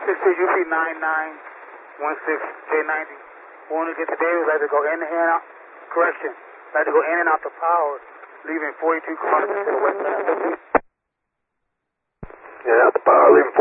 This is UP 9916J90. Want to get today, we'd like to go in and out. Correction. We'd like to go in and out the power, leaving 42 cars to the west side. Yeah, out the power, leaving